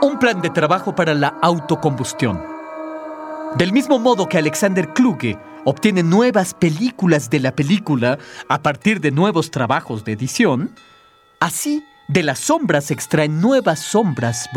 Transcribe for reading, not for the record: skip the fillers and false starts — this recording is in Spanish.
Un plan de trabajo para la autocombustión. Del mismo modo que Alexander Kluge obtiene nuevas películas de la película a partir de nuevos trabajos de edición, así de las sombras se extraen nuevas sombras